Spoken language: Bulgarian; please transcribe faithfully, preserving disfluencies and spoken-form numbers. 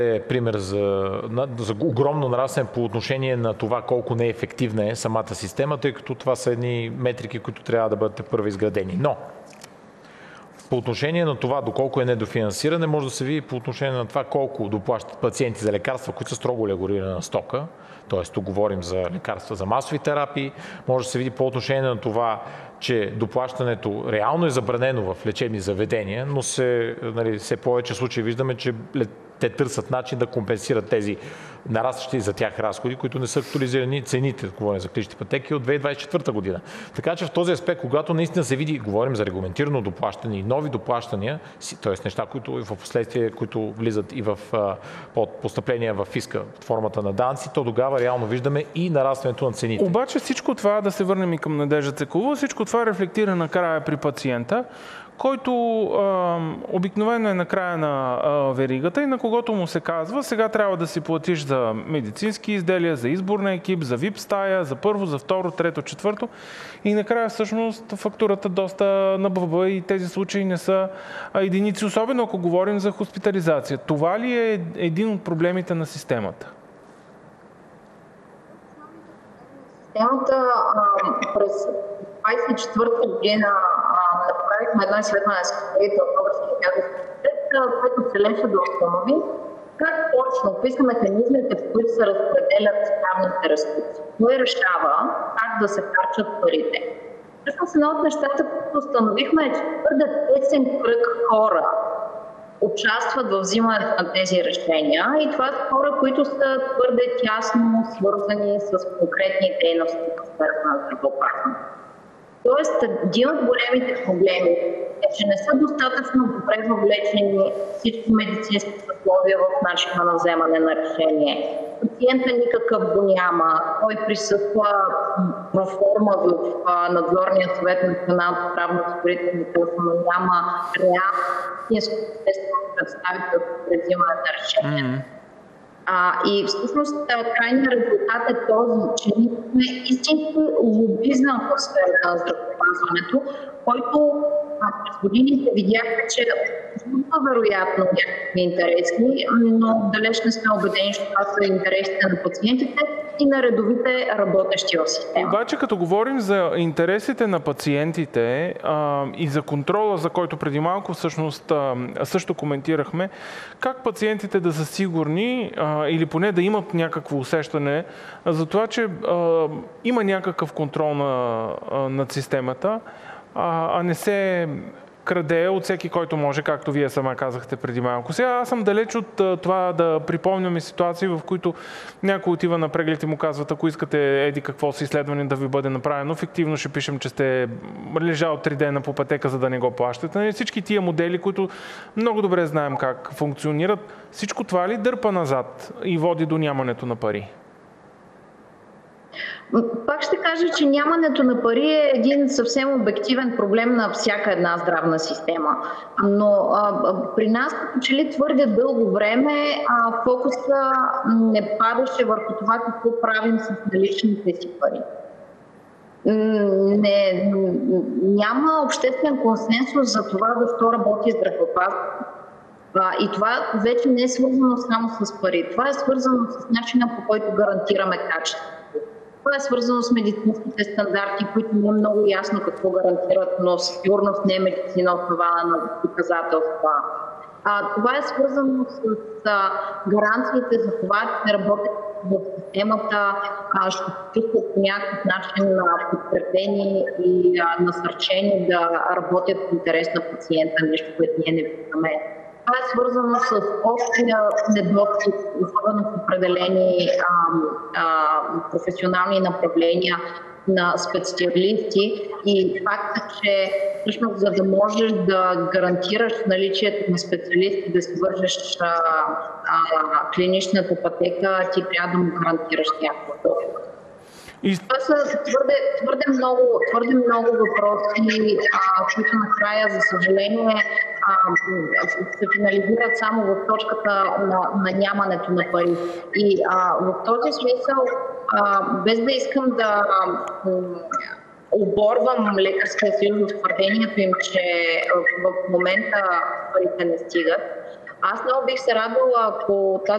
пример за, за огромно нарастване по отношение на това колко неефективна е самата система, тъй като това са едни метрики, които трябва да бъдат първо изградени. Но по отношение на това доколко е недофинансиране, може да се види по отношение на това колко доплащат пациенти за лекарства, които са строго регулирана стока, т.е. тук говорим за лекарства за масови терапии, може да се види по отношение на това, че доплащането реално е забранено в лечебни заведения, но се, нали, все повече случаи виждаме, че те търсят начин да компенсират тези нарастващи за тях разходи, които не са актуализирани цените, говорим за клиничните пътеки, от две хиляди двадесет и четвърта година. Така че в този аспект, когато наистина се види, говорим за регламентирано доплащане и нови доплащания, т.е. неща, които в последствие, които влизат и в под постъпления в фиска под формата на данъци, то тогава реално виждаме и нарастването на цените. Обаче всичко това, да се върнем и към Надежда Цекова, всичко това рефлектира накрая при пациента, който а, обикновено е на края на а, веригата и на когото му се казва, сега трябва да си платиш за медицински изделия, за избор на екип, за вип стая, за първо, за второ, трето, четвърто. И накрая всъщност фактурата доста набъбва и тези случаи не са единици, особено ако говорим за хоспитализация. Това ли е един от проблемите на системата? Системата през двадесет и четвърта година направихме едно изследване с колегите от Българския тягостен университет, което целеше да установи как точно, какви са механизмите, в които се разпределят здравните ресурси. Кой решава как да се харчат парите. Всъщност едно от нещата, които установихме е, че твърде тесен кръг хора участват в взимането на тези решения и това са хора, които са твърде тясно свързани с конкретни дейности в сферата на здравеопазването. Тоест, един от големите проблеми е, че не са достатъчно добре въвлечени всички медицински съсловия в начина на вземане на решение. Пациента никакъв го няма. Той присъства във форма в надзорния съвет на Националната здравноосигурителна каса, но няма реално естествено представителство при взимане на решение. Mm-hmm. А, и всъщност крайният резултат е този, че ние сме истински лобизъм в сферата на здравеопазването, който през годините видяхме, че е вероятно някакви интересни, но далеч не сме убедени, че това са интересите на пациентите и на редовите работещи в системата. Обаче, като говорим за интересите на пациентите а, и за контрола, за който преди малко всъщност а, също коментирахме, как пациентите да са сигурни а, или поне да имат някакво усещане за това, че а, има някакъв контрол на, а, над системата, а, а не се краде от всеки, който може, както вие сама казахте преди малко. Сега аз съм далеч от това да припомняме ситуации, в които някой отива на преглед и му казват, ако искате еди какво си изследване да ви бъде направено, фиктивно ще пишем, че сте лежал три дена по пътека, за да не го плащате. Всички тия модели, които много добре знаем как функционират, всичко това ли дърпа назад и води до нямането на пари? Пак ще кажа, че нямането на пари е един съвсем обективен проблем на всяка една здравна система. Но а, при нас, като че ли твърде дълго време, а, фокуса не падаше върху това какво правим с наличните си пари. Не, няма обществен консенсус за това защо работи здравеопазването. И това вече не е свързано само с пари. Това е свързано с начина, по който гарантираме качество. Това е свързано с медицинските стандарти, които не е много ясно какво гарантират, но със сигурност не е медицина основана на доказателства. А, това е свързано с а, гаранциите за това, че работят в системата, а, ще се чувстват по някакъв начин подкрепени и а, насърчени да работят в интерес на пациента, нещо, което ние не виждаме. Това е свързано с общия недостиг, особено в определени а, а, професионални направления на специалисти и факта, че всъщност за да можеш да гарантираш наличието на специалисти, да си вържеш а, а, клиничната пътека, ти трябва да му гарантираш някакво. И... Това са твърде, твърде, много, твърде много въпроси, а, които накрая, за съжаление, а, се финализират само в точката на, на нямането на пари. И а, в този смисъл, а, без да искам да а, оборвам Лекарския съюз в твърдението им, че в момента парите не стигат, аз много бих се радвала, ако тази